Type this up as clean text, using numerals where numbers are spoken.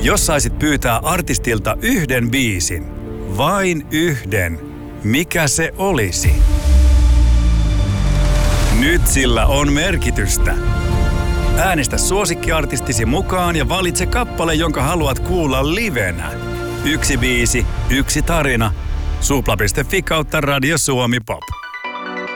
Jos saisit pyytää artistilta yhden biisin, vain yhden, mikä se olisi? Nyt sillä on merkitystä. Äänestä suosikkiartistisi mukaan ja valitse kappale, jonka haluat kuulla livenä. Yksi biisi, yksi tarina. Supla.fi/Radio Suomi Pop.